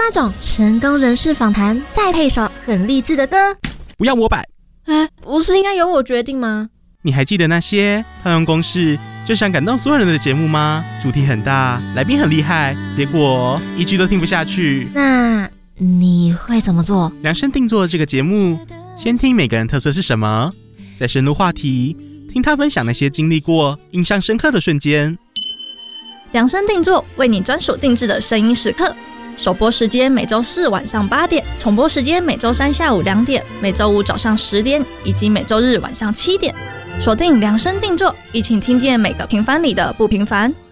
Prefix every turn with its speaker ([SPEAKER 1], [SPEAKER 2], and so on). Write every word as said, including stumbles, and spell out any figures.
[SPEAKER 1] 那种成功人士访谈再配首很励志的歌。
[SPEAKER 2] 不要模板。
[SPEAKER 1] 哎，不是应该由我决定吗？
[SPEAKER 2] 你还记得那些套用公式就想感动所有人的节目吗？主题很大，来宾很厉害，结果一句都听不下去。
[SPEAKER 1] 那你会怎么做？
[SPEAKER 2] 量身定做这个节目，先听每个人特色是什么，再深入话题，听他分享那些经历过印象深刻的瞬间。
[SPEAKER 3] 量身定做，为你专属定制的声音时刻。首播时间每周四晚上八点，重播时间每周三下午两点，每周五早上十点，以及每周日晚上七点。锁定量身定做，一起听见每个平凡里的不平凡。